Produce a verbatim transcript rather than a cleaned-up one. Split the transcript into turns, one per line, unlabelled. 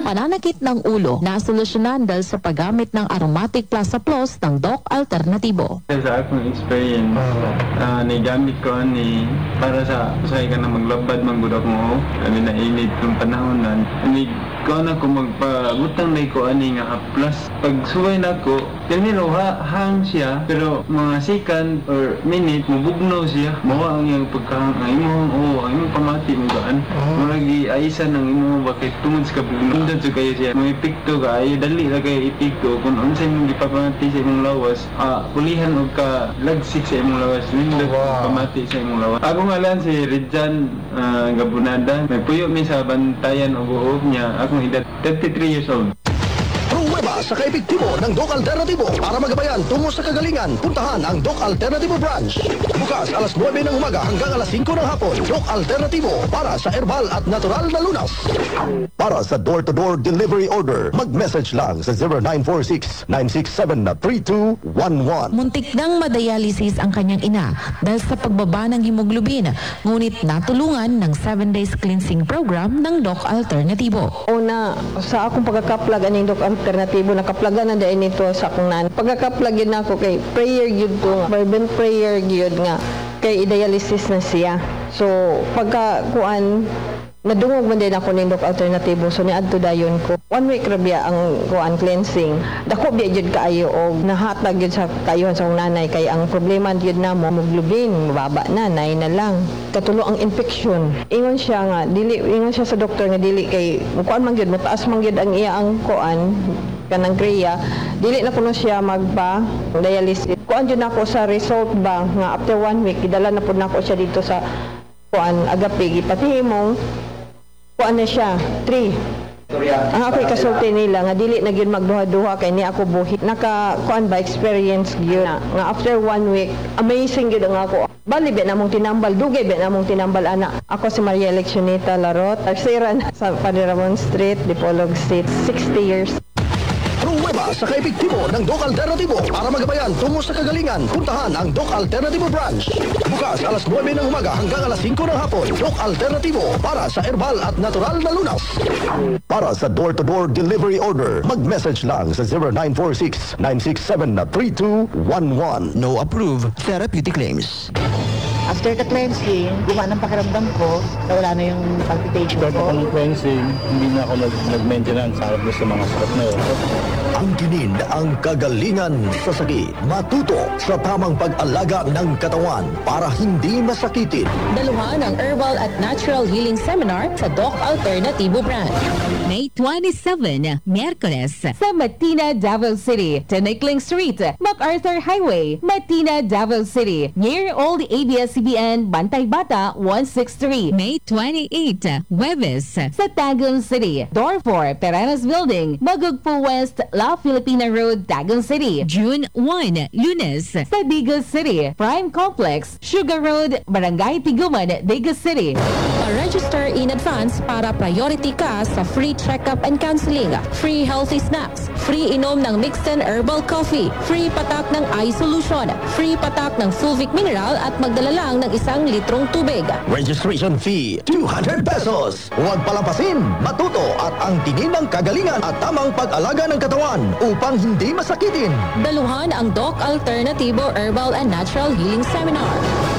pananakit ng ulo na solusyonan dahil sa paggamit ng Aromatic Plus Plus ng Doc Alternativo.
Sa akong experience, uh, nigamit ko ni para sa usay ka na maglabad manggudok mo. Kami na init ng panahon nan. Ni ko na ko magpabutang na ko ani nga plus. Pag suway na ko, kanino ha hang siya pero mga second or minute mubugnaw siya. Mawa ang iyang pagkahang ang imong oh ang imong pamati mo gaan. Maragi aysan ng imong bakit tungod sa kabugnaw. Undad sa kayo siya. May epekto ka ay dali ra kay epekto kung unsay mong gipapamati sa imong lawas. Ah, pulihan og ka lagsik sa imong lawas. Nindot wow. Pamati sa imong lawas. Ako nga lang si Redjan uh, Gabunada. May puyo mi sa bantayan o buhok niya. Akong edad thirty-three years old.
Pruweba sa kaepektibo ng Doc Alternativo para magabayan tungo sa kagalingan. Puntahan ang Doc Alternativo branch. Bukas alas nuwebe ng umaga hanggang alas singko ng hapon. Doc Alternativo para sa herbal at natural na lunas. Para sa door-to-door delivery order, mag-message lang sa zero nine four six, nine six seven, three two one one.
Muntik nang madialysis ang kanyang ina dahil sa pagbaba ng hemoglobin, ngunit natulungan ng seven days cleansing program ng Doc Alternativo.
Una, sa akong pagkakaplag aning Doc Alternativo, nakaplagan na dahil nito sa akong nan. Pagkakaplag yun ako kay prayer yun ko, fervent prayer yun nga, kay i-dialysis na siya. So, pagka kuan, nadungog man din ako ng Doc Alternativo, so niadto dayon ko. One week rabia ang kuan cleansing. Dako biya jud kaayo og nahatag yun sa kayuhan sa akong nanay kay ang problema jud na mo hemoglobin mababa na, nay na lang. Katulo ang infection. Ingon siya nga dili ingon siya sa doktor nga dili kay kuan man gyud mataas man gyud ang iya ang kuan kanang kriya, dili na kuno siya magpa dialysis. Kuan jud nako sa result ba nga after one week gidala na pud nako siya dito sa kuan agapi gipatihimong kuan na siya three. Ang ako'y kasulti nila nga dili na gyud magduha-duha kay ni ako buhi. Naka kuan ba experience gyud na nga after one week amazing gyud ang ako. Bali ba namong tinambal dugay ba namong tinambal ana. Ako si Maria Eleccionita Larot, tercera sa Padre Ramon Street, Dipolog Street, sixty years.
Pruweba sa kaepektibo ng Doc Alternativo para magabayan tungo sa kagalingan. Puntahan ang Doc Alternativo branch. Bukas alas nuwebe ng umaga hanggang alas singko ng hapon. Doc Alternativo para sa herbal at natural na lunas. Para sa door-to-door delivery order, mag-message lang sa zero nine four six, nine six seven, three two one one. No approved therapeutic claims.
After the cleansing, gumaan ang pakiramdam ko na wala na yung palpitation
After
ko.
the cleansing, hindi na ako nag- nag-maintenance sa sa mga sakit na yun.
Ang kinin ang kagalingan sa sakit. Matuto sa tamang pag-alaga ng katawan para hindi masakitin.
Daluhan ang Herbal at Natural Healing Seminar sa Doc Alternativo branch.
May twenty-seven, Miyerkules.
Sa Matina, Davao City, Tenikling Street, MacArthur Highway, Matina, Davao City, near Old A B S C B N, Bantay Bata, one sixty-three.
May twenty-eight, Huwebes.
Sa Tagum City, Door four, Perenas Building, Magugpo West, La Filipina Road, Tagum City.
June first, Lunes.
Sa Digos City, Prime Complex, Sugar Road, Barangay Tiguman, Digos City.
Pa-register in advance para priority ka sa free check-up and counseling, free healthy snacks, free inom ng mixed and herbal coffee, free patak ng eye solution, free patak ng Fulvic Mineral at magdala lang ng isang litrong tubig.
Registration fee, two hundred pesos. Huwag palampasin, matuto at ang tingin ng kagalingan at tamang pag-alaga ng katawan upang hindi masakitin.
Daluhan ang Doc Alternativo Herbal and Natural Healing Seminar.